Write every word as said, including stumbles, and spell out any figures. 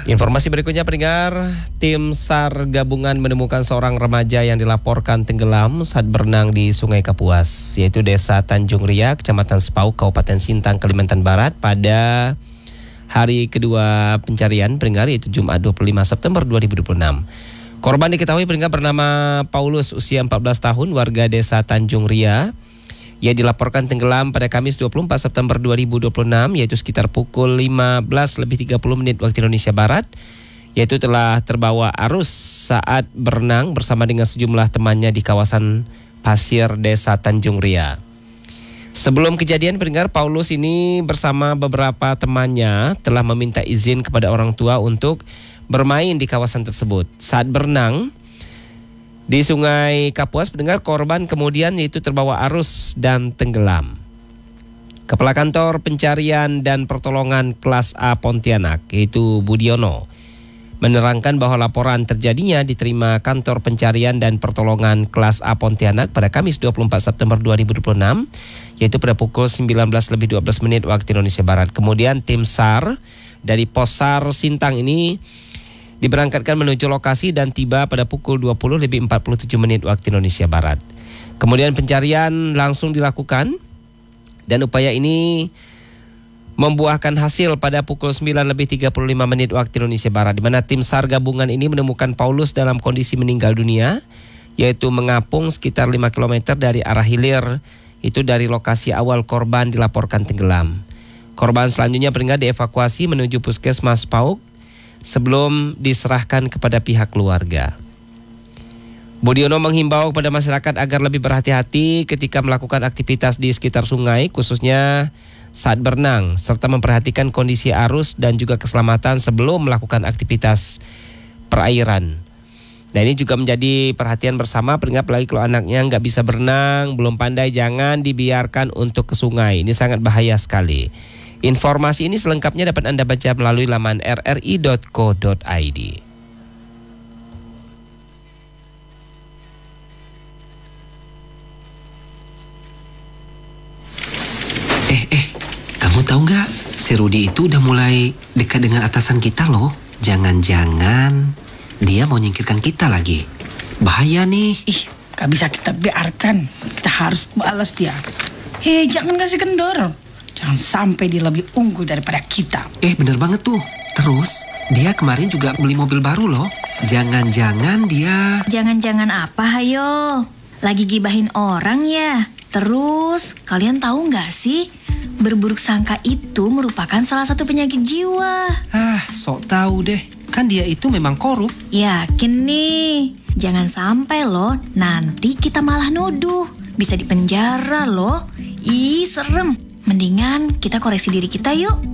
Informasi berikutnya pendengar, tim SAR gabungan menemukan seorang remaja yang dilaporkan tenggelam saat berenang di Sungai Kapuas, yaitu Desa Tanjung Ria, Kecamatan Sepauk, Kabupaten Sintang, Kalimantan Barat pada hari kedua pencarian pendengar, yaitu Jumat dua puluh lima September dua ribu dua puluh enam. Korban diketahui pendengar bernama Paulus, usia empat belas tahun, warga Desa Tanjung Ria. Ia dilaporkan tenggelam pada Kamis dua puluh empat September dua ribu dua puluh enam, yaitu sekitar pukul lima belas lebih tiga puluh menit waktu Indonesia Barat, yaitu telah terbawa arus saat berenang bersama dengan sejumlah temannya di kawasan pasir Desa Tanjung Ria. Sebelum kejadian pendengar, Paulus ini bersama beberapa temannya telah meminta izin kepada orang tua untuk bermain di kawasan tersebut. Saat berenang di Sungai Kapuas, pendengar, korban kemudian yaitu terbawa arus dan tenggelam. Kepala Kantor Pencarian dan Pertolongan Kelas A Pontianak, yaitu Budiono, menerangkan bahwa laporan terjadinya diterima Kantor Pencarian dan Pertolongan Kelas A Pontianak pada Kamis dua puluh empat September dua ribu dua puluh enam, yaitu pada pukul sembilan belas lebih dua belas menit waktu Indonesia Barat. Kemudian tim SAR dari Pos SAR Sintang ini diberangkatkan menuju lokasi dan tiba pada pukul dua puluh lebih empat puluh tujuh menit waktu Indonesia Barat. Kemudian pencarian langsung dilakukan dan upaya ini membuahkan hasil pada pukul sembilan lebih tiga puluh lima menit waktu Indonesia Barat, di mana tim SAR gabungan ini menemukan Paulus dalam kondisi meninggal dunia, yaitu mengapung sekitar lima kilometer dari arah hilir, itu dari lokasi awal korban dilaporkan tenggelam. Korban selanjutnya pendengar dievakuasi menuju Puskesmas Pauk sebelum diserahkan kepada pihak keluarga. Budiono menghimbau kepada masyarakat agar lebih berhati-hati ketika melakukan aktivitas di sekitar sungai, khususnya saat berenang, serta memperhatikan kondisi arus dan juga keselamatan sebelum melakukan aktivitas perairan. Nah, ini juga menjadi perhatian bersama, pendengar, apalagi kalau anaknya nggak bisa berenang, belum pandai, jangan dibiarkan untuk ke sungai. Ini sangat bahaya sekali. Informasi ini selengkapnya dapat Anda baca melalui laman r r i dot co dot i d. Eh, eh, kamu tahu nggak? Si Rudi itu udah mulai dekat dengan atasan kita loh. Jangan-jangan dia mau nyingkirkan kita lagi. Bahaya nih. Ih, gak bisa kita biarkan. Kita harus balas dia. Hei, jangan kasih kendor. Jangan sampai dia lebih unggul daripada kita. Eh, bener banget tuh. Terus, dia kemarin juga beli mobil baru loh. Jangan-jangan dia... Jangan-jangan apa, hayo? Lagi gibahin orang ya? Terus, kalian tahu nggak sih? Berburuk sangka itu merupakan salah satu penyakit jiwa. Ah, sok tahu deh. Kan dia itu memang korup. Yakin nih. Jangan sampai loh, nanti kita malah nuduh. Bisa dipenjara loh. Ih, serem. Mendingan kita koreksi diri kita yuk.